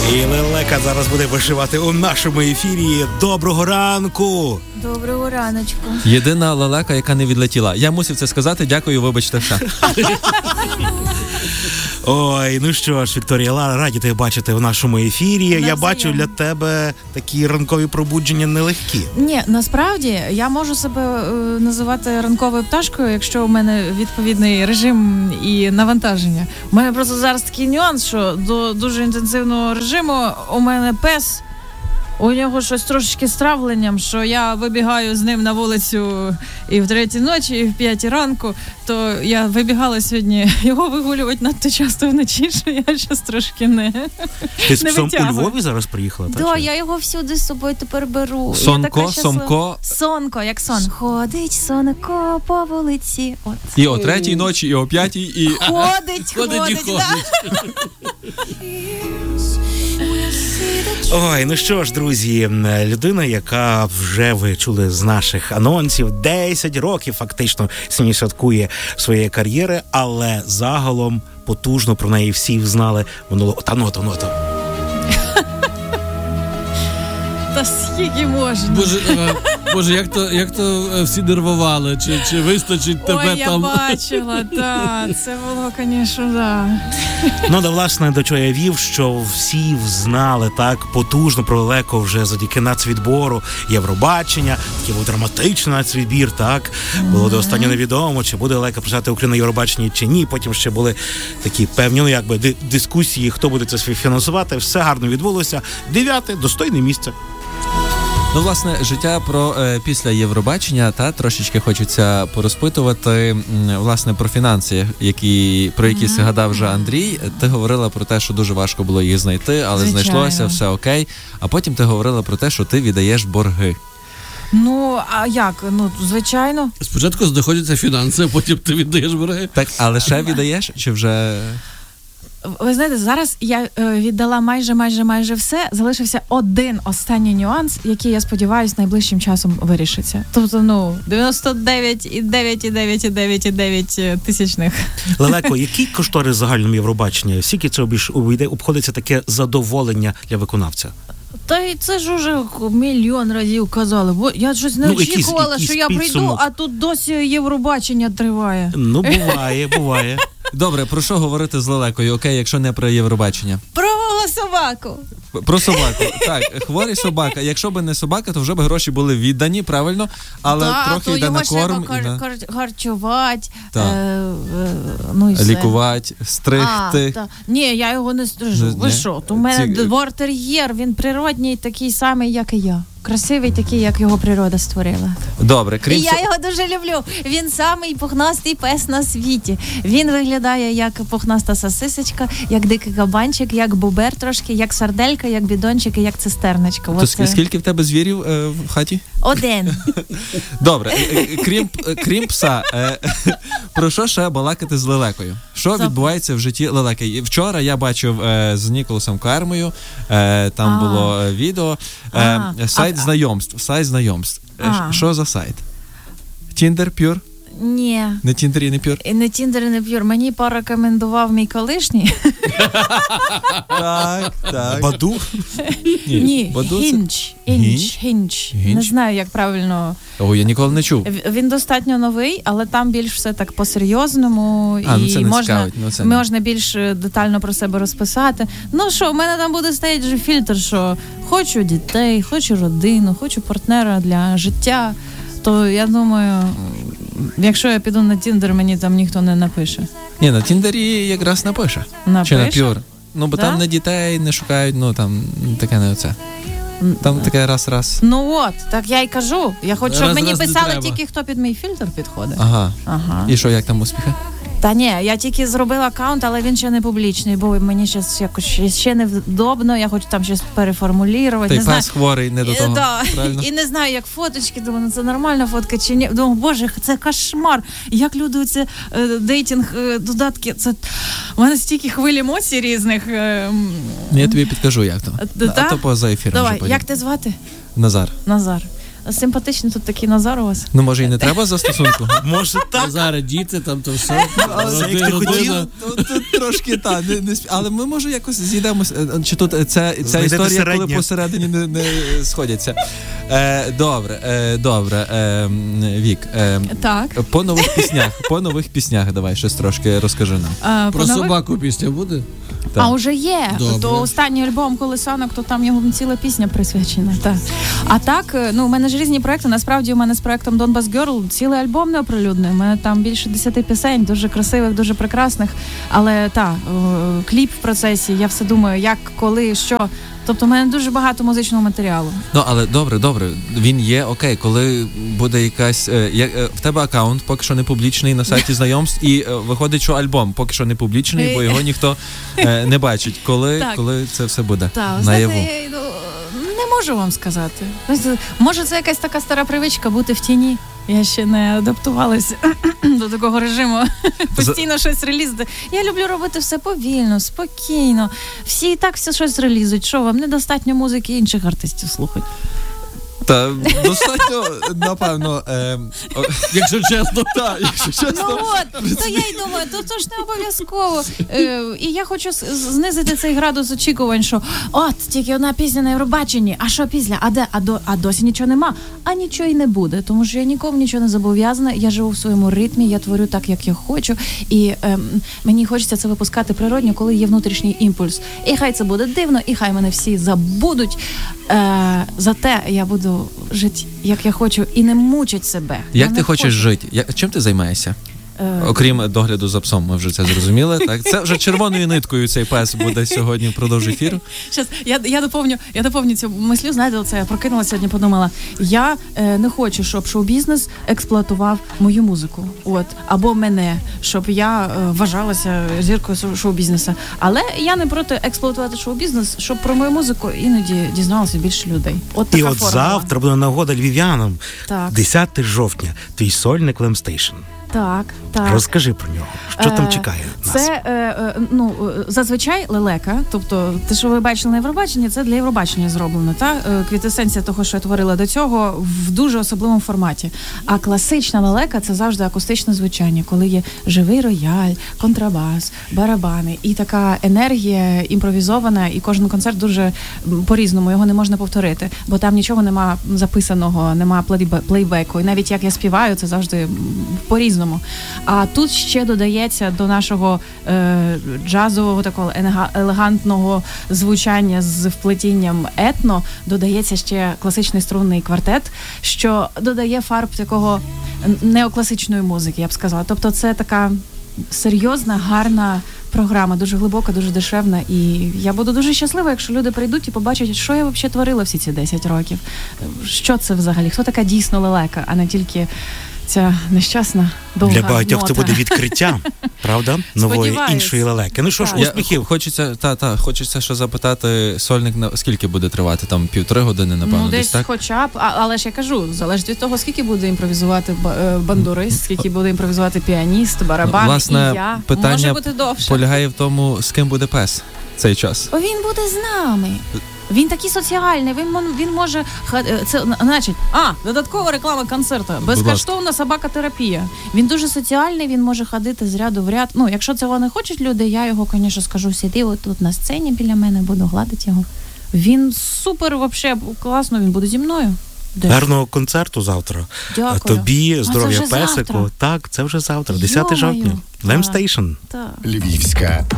І Лелека зараз буде вишивати у нашому ефірі. Доброго ранку! Доброго раночку. Єдина Лелека, яка не відлетіла. Я мусив це сказати, дякую, вибачте все. Ой, ну що ж, Вікторія, раді тебе бачити в нашому ефірі. Я бачу, для тебе такі ранкові пробудження нелегкі. Ні, насправді, я можу себе називати ранковою пташкою, якщо у мене відповідний режим і навантаження. У мене просто зараз такий нюанс, що до дуже інтенсивного режиму у мене пес, у нього щось трошечки з травленням, що я вибігаю з ним на вулицю і в 3-й ночі, і в 5-й ранку, то я вибігала сьогодні його вигулювати надто часто вночі, що я щось трошки не Ти з псом у Львові зараз приїхала? Так, да, я його всюди з собою тепер беру. Сонко, Сомко. Сонко, як сон. Ходить сонко по вулиці. От. І о 3-й ночі, і о 5-й, і... Ходить. Ой, ну що ж, друзі, людина, яка вже ви чули з наших анонсів, 10 років фактично сьогодні святкує своєї кар'єри, але загалом потужно про неї всі знали минулого. Та скільки можна? Боже, як то всі нервували, чи вистачить тебе там? Ой, я бачила, так, це було, звісно, так. Ну, да, власне, до чого я вів, що всі знали так потужно про Лелеку вже завдяки нацвідбору, Євробачення, такий був драматичний нацвідбір, так? Було до останнього невідомо, чи буде Лелека працювати Україна на Євробаченні, чи ні. Потім ще були такі певні, дискусії, хто буде це фінансувати. Все гарно відбулося. 9-те, достойне місце. Ну, власне, життя про після Євробачення, трошечки хочеться порозпитувати, власне, про фінанси, про які згадав вже Андрій. Ти говорила про те, що дуже важко було їх знайти, але знайшлося, все окей. А потім ти говорила про те, що ти віддаєш борги. Ну, а як? Ну, звичайно. Спочатку знаходяться фінанси, а потім ти віддаєш борги. Так, а лише віддаєш, чи вже... Ви знаєте, зараз я віддала майже все. Залишився один останній нюанс, який, я сподіваюся, найближчим часом вирішиться. Тобто, 99,9 тисячних. Лелеко, який кошторис загальному Євробачення? Скільки це обходиться таке задоволення для виконавця? Та й це ж уже мільйон разів казали, бо я щось не очікувала, що я прийду, а тут досі Євробачення триває. Ну, буває. Добре, про що говорити з Лелекою, окей, якщо не про Євробачення? Про собаку. Про собаку. Так, хворий собака. Якщо б не собака, то вже б гроші були віддані, правильно? Але трохи йде на корм. Харчувати, лікувати, стригти. Ні, я його не стрижу. Ви що? У мене двор-тер'єр, він природній, такий самий, як і я. Красивий такий, як його природа створила. Добре, і я його дуже люблю. Він самий пухнастий пес на світі. Він виглядає як пухнаста сосисочка, як дикий кабанчик, як бубер трошки, як сарделька, як бідончик і як цистерночка. То скільки в тебе звірів в хаті? 1. Добре, крім пса, про що ще балакати з Лелекою? Що відбувається в житті Лелеки? Вчора я бачив з Ніколасом Кармою, там було відео, сайт знайомств. Що за сайт? Tinder Pure? Ні. Не Tinder і не Pure? Не Tinder і не Pure. Мені порекомендував мій колишній. Так. Баду? Ні, Hinge. Не знаю, як правильно. О, я ніколи не чув. Він достатньо новий, але там більш все так по-серйозному. І можна більш детально про себе розписати. Ну що, в мене там буде стояти же фільтр, що хочу дітей, хочу родину, хочу партнера для життя. То я думаю, якщо я піду на Тіндер, мені там ніхто не напише. Ні, на Тіндері якраз напише. Чи на Pure. Ну, бо там не дітей не шукають, там таке не оце. Там таке раз. Ну от, так я й кажу. Я хочу, щоб мені писали тільки, хто під мій фільтр підходить. Ага. І що, як там успіхи? Та ні, я тільки зробила аккаунт, але він ще не публічний, бо мені щось якось ще невдобно, я хочу там щось переформулювати. Та й пес хворий, не до того. Правильно? І не знаю, як фоточки, думаю, це нормальна фотка чи ні. Думаю, боже, це кошмар. Як люди це дейтинг, додатки, це у мене стільки хвиль емоцій різних. Я тобі підкажу, як то. А то поза ефіром. Давай, як тебе звати? Назар. Симпатичний тут такий Назар у вас. Ну, може, і не треба застосунку? Може так? Зараз діти, там то все. Як ти хотів? Тут трошки, так, але ми, може, якось зійдемося. Чи тут ця історія, коли посередині не сходяться? Добре. Вік, Так. по нових піснях давай щось трошки розкажи нам. Про собаку пісня буде? Так. А вже є. Добре. То останній альбом «Колесанок», то там його ціла пісня присвячена. Так. А так, у мене ж різні проекти. Насправді, у мене з проектом Donbas Girl цілий альбом не оприлюднений. У мене там більше 10 пісень, дуже красивих, дуже прекрасних. Але кліп в процесі, я все думаю, як, коли, що. Тобто, в мене дуже багато музичного матеріалу. Ну, але добре. Він є, окей, коли буде якась... в тебе аккаунт поки що не публічний на сайті знайомств, і виходить, що альбом поки що не публічний, бо його ніхто не бачить. Коли це все буде наяву? Не можу вам сказати. Може, це якась така стара привичка бути в тіні. Я ще не адаптувалася до такого режиму. Постійно щось релізити. Я люблю робити все повільно, спокійно. Всі і так все щось релізують. Що вам, недостатньо музики інших артистів слухати? Та достатньо, напевно, Якщо чесно. То я й думаю, то ж не обов'язково. І я хочу знизити цей градус очікувань, що тільки одна пісня на Євробаченні, а що після? А де? А досі нічого нема. А нічого й не буде, тому що я нікому нічого не зобов'язана, я живу в своєму ритмі, я творю так, як я хочу, і мені хочеться це випускати природньо, коли є внутрішній імпульс. І хай це буде дивно, і хай мене всі забудуть. Зате я буду жити, як я хочу, і не мучить себе. Як ти хочеш жити? Чим ти займаєшся? Окрім догляду за псом, ми вже це зрозуміли. Так, це вже червоною ниткою цей пес буде сьогодні впродовж ефіру. Щас, я доповню цю мислю, знаєте, я прокинулася сьогодні, подумала, я не хочу, щоб шоу-бізнес експлуатував мою музику, або мене, щоб я вважалася зіркою шоу-бізнесу. Але я не проти експлуатувати шоу-бізнес, щоб про мою музику іноді дізналося більше людей. І завтра буде нагода львів'янам. Так. 10 жовтня, твій сольник Лемстейшн. Так. Розкажи про нього. Що там чекає нас? Це, зазвичай лелека, тобто те, що ви бачили на Євробаченні, це для Євробачення зроблено, квінтесенція того, що я творила до цього, в дуже особливому форматі. А класична лелека – це завжди акустичне звучання, коли є живий рояль, контрабас, барабани і така енергія імпровізована, і кожен концерт дуже по-різному, його не можна повторити, бо там нічого нема записаного, нема плейбеку, і навіть як я співаю, це завжди по-різному. А тут ще додається до нашого джазового такого елегантного звучання з вплетінням етно, додається ще класичний струнний квартет, що додає фарб такого неокласичної музики, я б сказала. Тобто це така серйозна, гарна програма, дуже глибока, дуже дешевна, і я буду дуже щаслива, якщо люди прийдуть і побачать, що я взагалі творила всі ці 10 років. Що це взагалі? Хто така дійсно лелека, а не тільки ця нещасна довга Для багатьох нота. це буде відкриття, правда? Нової, іншої лелеки. Ну що ж, успіхів. Хочеться що запитати, сольник скільки буде тривати? Там 1,5 години, напевно, десь так? хоча б, але ж я кажу, залежить від того, скільки буде імпровізувати бандурист, скільки буде імпровізувати піаніст, барабан, власне, і я. питання може бути довше. Полягає в тому, з ким буде пес цей час. Він буде з нами. Він такий соціальний, він може... Це, значить, додаткова реклама концерту. Безкоштовна собакотерапія. Він дуже соціальний, він може ходити з ряду в ряд. Ну, якщо цього не хочуть люди, я його, звісно, скажу, сиди отут на сцені біля мене, буду гладити його. Він супер, взагалі, класно, він буде зі мною. Гарного концерту завтра. Дякую. Тобі, здоров'я це вже песику. завтра. Так, це вже завтра, 10 жовтня. Лемстейшн. Так. Львівська